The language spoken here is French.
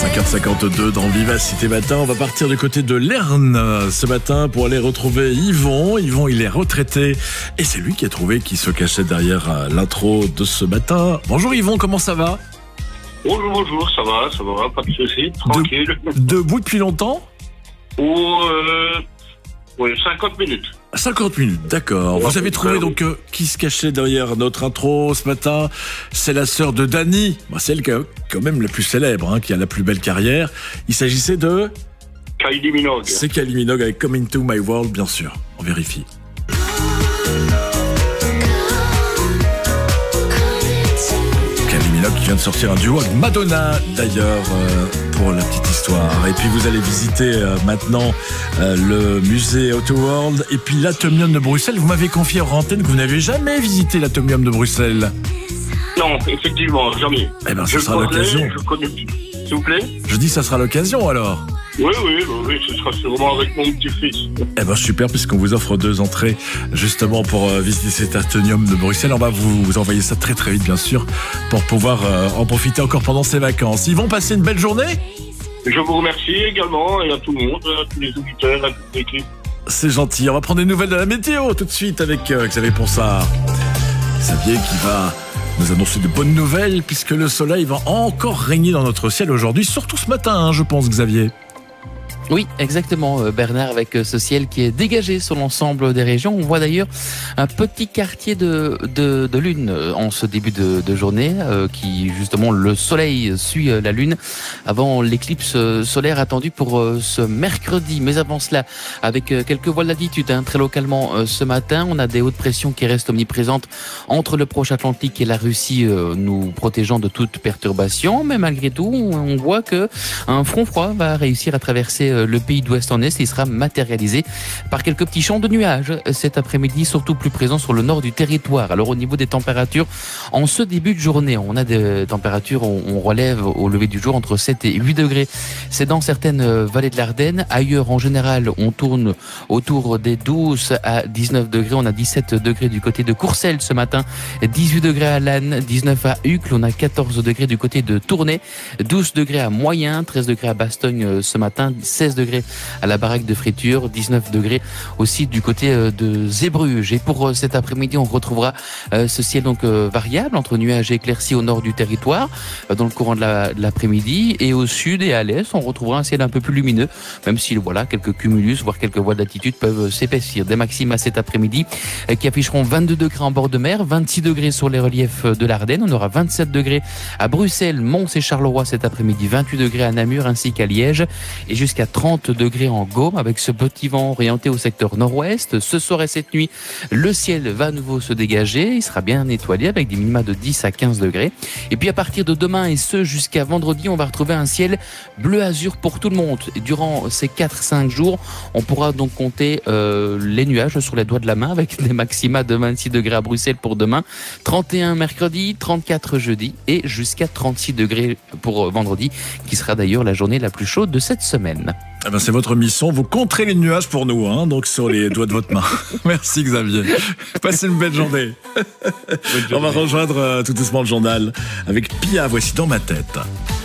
5h52 dans Vivacité Matin. On va partir du côté de l'Erne ce matin pour aller retrouver Yvon. Yvon, il est retraité et c'est lui qui a trouvé qui se cachait derrière l'intro de ce matin. Bonjour Yvon, comment ça va ? Bonjour, ça va, pas de soucis, tranquille. Debout depuis longtemps ? Oui, 50 minutes. 50 minutes, d'accord. Vous avez trouvé donc qui se cachait derrière notre intro ce matin. C'est la sœur de Dany, celle qui est quand même la plus célèbre, qui a la plus belle carrière. Il s'agissait de... Kylie Minogue. C'est Kylie Minogue avec Come Into My World, bien sûr. On vérifie. Kylie Minogue qui vient de sortir un duo avec Madonna, d'ailleurs, pour la petite histoire. Et puis vous allez visiter maintenant le musée Autoworld et puis l'Atomium de Bruxelles. Vous m'avez confié en antenne que vous n'avez jamais visité l'Atomium de Bruxelles. Non, effectivement, jamais. Eh bien, ce sera l'occasion. Je connais. S'il vous plaît. Je dis, ça sera l'occasion alors. Oui, ce sera sûrement avec mon petit-fils. Eh ben super, puisqu'on vous offre 2 entrées justement pour visiter cet Atonium de Bruxelles. On va vous envoyer ça très très vite, bien sûr, pour pouvoir en profiter encore pendant ces vacances. Ils vont passer une belle journée. Je vous remercie également et à tout le monde, à tous les auditeurs, à toute l'équipe. C'est gentil. On va prendre des nouvelles de la météo tout de suite avec Xavier Ponsard. Xavier qui va nous annoncer de bonnes nouvelles puisque le soleil va encore régner dans notre ciel aujourd'hui, surtout ce matin, je pense, Xavier. Oui, exactement, Bernard, avec ce ciel qui est dégagé sur l'ensemble des régions. On voit d'ailleurs un petit quartier de lune en ce début de journée, qui justement le soleil suit la lune avant l'éclipse solaire attendue pour ce mercredi. Mais avant cela, avec quelques voiles d'altitude, très localement ce matin, on a des hautes pressions qui restent omniprésentes entre le proche Atlantique et la Russie, nous protégeant de toute perturbation. Mais malgré tout, on voit que un front froid va réussir à traverser le pays d'ouest en est. Il sera matérialisé par quelques petits champs de nuages cet après-midi, surtout plus présents sur le nord du territoire. Alors au niveau des températures, en ce début de journée, on a des températures, on relève au lever du jour entre 7 et 8 degrés. C'est dans certaines vallées de l'Ardenne. Ailleurs, en général, on tourne autour des 12 à 19 degrés. On a 17 degrés du côté de Courcelles ce matin, 18 degrés à Lannes, 19 à Uccle. On a 14 degrés du côté de Tournai, 12 degrés à Moyen, 13 degrés à Bastogne ce matin, 16 degrés à la baraque de friture, 19 degrés aussi du côté de Zeebrugge. Et pour cet après-midi, on retrouvera ce ciel donc variable entre nuages et éclaircies au nord du territoire dans le courant de l'après-midi, et au sud et à l'est, on retrouvera un ciel un peu plus lumineux, même si voilà, quelques cumulus, voire quelques voiles d'altitude peuvent s'épaissir. Des maximes à cet après-midi qui afficheront 22 degrés en bord de mer, 26 degrés sur les reliefs de l'Ardenne. On aura 27 degrés à Bruxelles, Mons et Charleroi cet après-midi, 28 degrés à Namur ainsi qu'à Liège, et jusqu'à 30 degrés en Gaume avec ce petit vent orienté au secteur nord-ouest. Ce soir et cette nuit, le ciel va à nouveau se dégager. Il sera bien étoilé avec des minima de 10 à 15 degrés. Et puis à partir de demain et ce jusqu'à vendredi, on va retrouver un ciel bleu-azur pour tout le monde. Et durant ces 4-5 jours, on pourra donc compter les nuages sur les doigts de la main avec des maxima de 26 degrés à Bruxelles pour demain, 31 mercredi, 34 jeudi et jusqu'à 36 degrés pour vendredi, qui sera d'ailleurs la journée la plus chaude de cette semaine. Eh ben c'est votre mission, vous compterez les nuages pour nous, donc sur les doigts de votre main. Merci Xavier. Passez une belle journée. On va rejoindre tout doucement le journal avec Pia, voici Dans ma tête.